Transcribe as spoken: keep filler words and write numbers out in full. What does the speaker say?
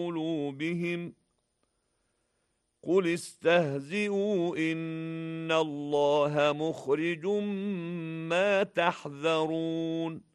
قلوبهم قل استهزئوا إن الله مخرج ما تحذرون